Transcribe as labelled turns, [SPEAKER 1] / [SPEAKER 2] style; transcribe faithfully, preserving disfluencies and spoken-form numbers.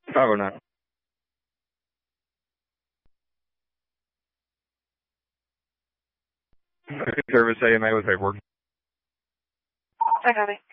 [SPEAKER 1] five oh nine. Service A M A with paperwork.
[SPEAKER 2] I got it.